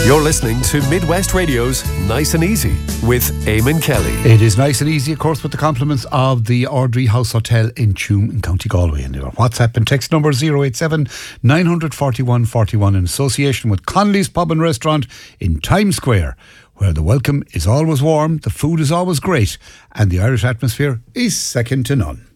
You're listening to Midwest Radio's Nice and Easy with Eamon Kelly. It is nice and easy, of course, with the compliments of the Ardrey House Hotel in Tuam in County Galway. And your WhatsApp and text number 087 941 41 in association with Connolly's Pub and Restaurant in Times Square, where the welcome is always warm, the food is always great, and the Irish atmosphere is second to none.